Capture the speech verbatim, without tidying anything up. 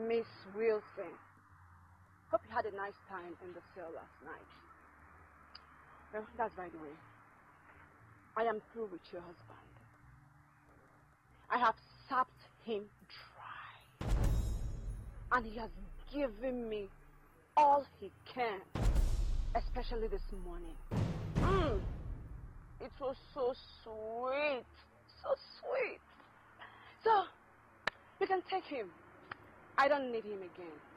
Miss Wilson. Hope you had a nice time in the cell last night. Well, that's by the way. I am through with your husband. I have sapped him dry. And he has given me all he can. Especially this morning. Mm. It was so sweet. So sweet. So, you can take him. I don't need him again.